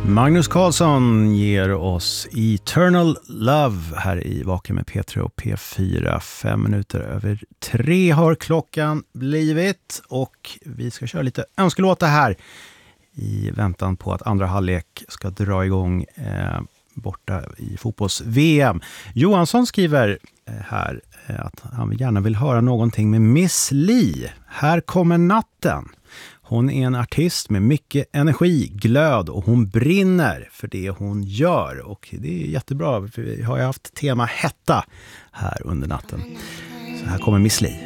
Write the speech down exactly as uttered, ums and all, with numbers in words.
Magnus Carlsson ger oss Eternal Love här i Vaken med P tre och P fyra. Fem minuter över tre har klockan blivit och vi ska köra lite önskelåtar här i väntan på att andra halvlek ska dra igång eh, borta i fotbolls-V M. Johansson skriver eh, här eh, att han gärna vill höra någonting med Miss Li. Här kommer natten. Hon är en artist med mycket energi, glöd och hon brinner för det hon gör. Och det är jättebra, för vi har ju haft tema hetta här under natten. Så här kommer Miss Li.